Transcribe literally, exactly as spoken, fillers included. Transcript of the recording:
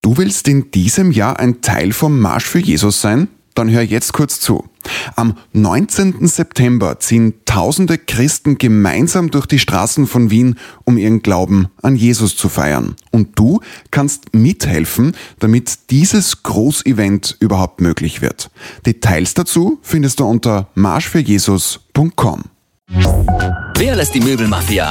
Du willst in diesem Jahr ein Teil vom Marsch für Jesus sein? Dann hör jetzt kurz zu. Am neunzehnten September ziehen tausende Christen gemeinsam durch die Straßen von Wien, um ihren Glauben an Jesus zu feiern. Und du kannst mithelfen, damit dieses Großevent überhaupt möglich wird. Details dazu findest du unter marsch für jesus punkt com. Wer lässt die Möbelmafia?